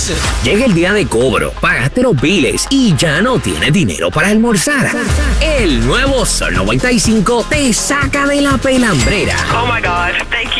Llega el día de cobro, pagaste los biles y ya no tienes dinero para almorzar. El nuevo Sol 95 te saca de la pelambrera. Oh my God, thank you.